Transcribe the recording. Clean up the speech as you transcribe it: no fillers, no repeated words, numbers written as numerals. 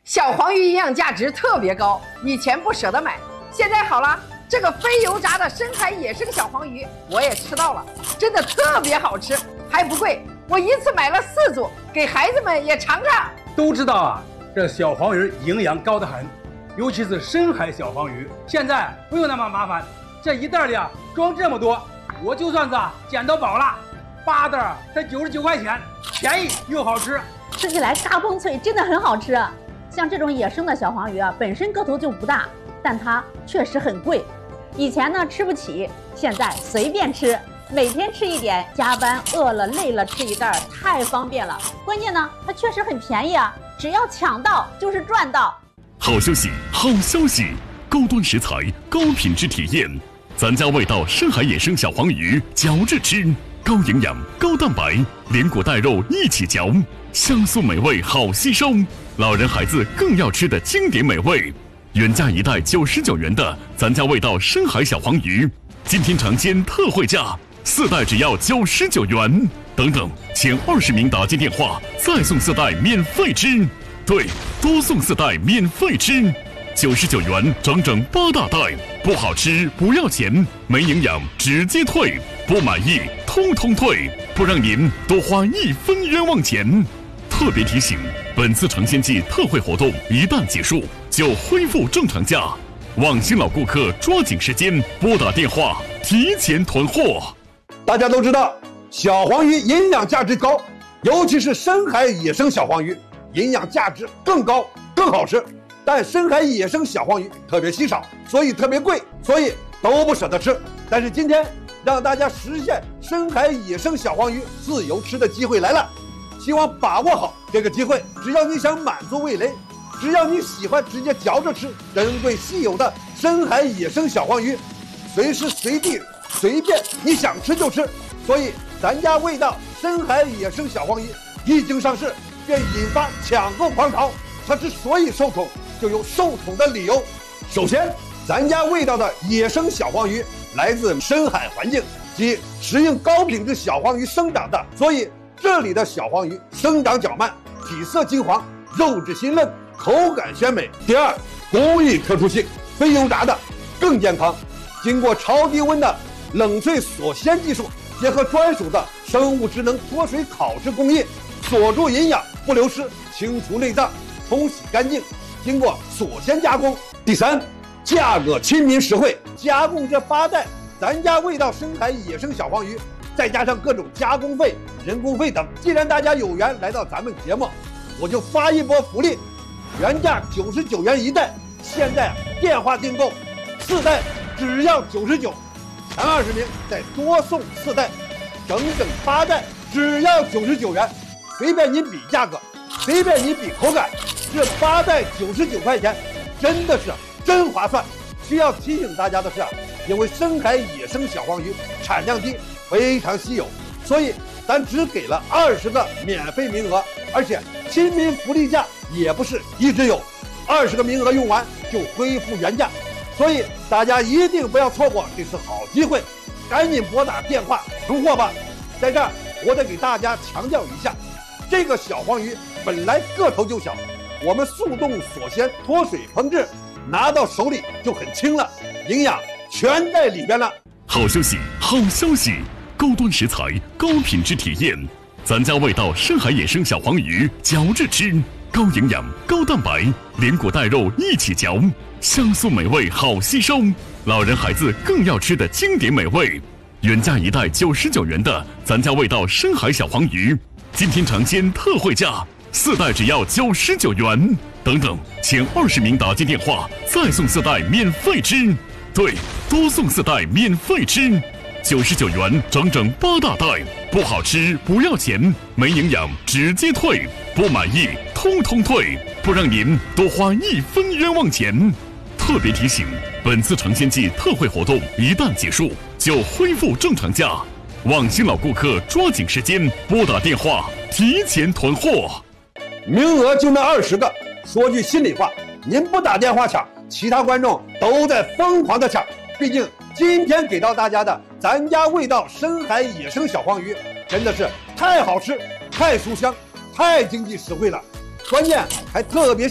小黄鱼营养价值特别高，以前不舍得买，现在好了，这个非油炸的深海野生小黄鱼我也吃到了，真的特别好吃，还不贵。我一次买了4组，给孩子们也尝尝。 都知道啊，这小黄鱼营养高得很，尤其是深海小黄鱼。现在不用那么麻烦，这一袋里装这么多，我就算是捡到宝了。8袋才99块钱，便宜又好吃， 吃起来嘎嘣脆，真的很好吃。像这种野生的小黄鱼本身个头就不大，但它确实很贵。以前呢吃不起，现在随便吃，每天吃一点，加班饿了累了吃一袋，太方便了。关键呢，它确实很便宜啊，只要抢到就是赚到。 好消息，好消息！高端食材，高品质体验，咱家味道深海野生小黄鱼，嚼着吃，高营养、高蛋白，连骨带肉一起嚼，香酥美味好吸收，老人孩子更要吃的经典美味。原价1袋99元的咱家味道深海小黄鱼，今天尝鲜特惠价，4袋只要99元。等等，前20名打进电话，再送4袋免费吃。对，多送4袋免费吃，99元整整8大袋，不好吃不要钱，没营养直接退，不满意通通退，不让您多花1分冤枉钱。特别提醒，本次尝鲜季特惠活动一旦结束，就恢复正常价，望新老顾客抓紧时间拨打电话提前囤货。 大家都知道，小黄鱼营养价值高，尤其是深海野生小黄鱼，营养价值更高，更好吃。但深海野生小黄鱼特别稀少，所以特别贵，所以都不舍得吃。但是今天让大家实现深海野生小黄鱼自由吃的机会来了，希望把握好这个机会。只要你想满足味蕾，只要你喜欢直接嚼着吃珍贵稀有的深海野生小黄鱼，随时随地随便你想吃就吃。所以咱家味道深海野生小黄鱼一经上市，便引发抢购狂潮。它之所以受宠，就有受宠的理由。首先，咱家味道的野生小黄鱼来自深海环境，即适应高品质小黄鱼生长的，所以这里的小黄鱼生长较慢，体色金黄，肉质鲜嫩，口感鲜美。第二，工艺特殊性，非油炸的更健康，经过超低温的冷萃锁鲜技术，结合专属的生物智能脱水烤制工艺，锁住营养不流失，清除内脏，冲洗干净，经过锁鲜加工。第三，价格亲民实惠，加工这8袋咱家味道深海野生小黄鱼，再加上各种加工费、人工费等。既然大家有缘来到咱们节目，我就发一波福利，原价99元1袋，现在电话订购4袋只要99，前20名再多送4袋，整整8袋只要99元，随便您比价格，随便你比口感，这8袋99块钱真的是真划算。需要提醒大家的是，因为深海野生小黄鱼产量低，非常稀有，所以咱只给了20个免费名额，而且亲民福利价也不是一直有，20个名额用完就恢复原价，所以大家一定不要错过这次好机会，赶紧拨打电话囤货吧。在这儿我得给大家强调一下，这个小黄鱼本来个头就小，我们速冻锁鲜脱水烹制，拿到手里就很轻了，营养全在里边了。 好消息，好消息！高端食材，高品质体验，咱家味道深海野生小黄鱼，嚼着吃，高营养、高蛋白，连骨带肉一起嚼，香酥美味好吸收，老人孩子更要吃的经典美味。原价1袋99元的咱家味道深海小黄鱼，今天尝鲜特惠价，4袋只要99元。等等，前20名打进电话，再送4袋免费吃。对，多送4袋免费吃，99元整整8大袋，不好吃不要钱，没营养直接退，不满意通通退，不让您多花1分冤枉钱。特别提醒，本次尝鲜季特惠活动一旦结束，就恢复正常价，望新老顾客抓紧时间拨打电话提前囤货。 名额就那20个，说句心里话，您不打电话抢，其他观众都在疯狂的抢。毕竟今天给到大家的咱家味道深海野生小黄鱼真的是太好吃，太酥香，太经济实惠了，关键还特别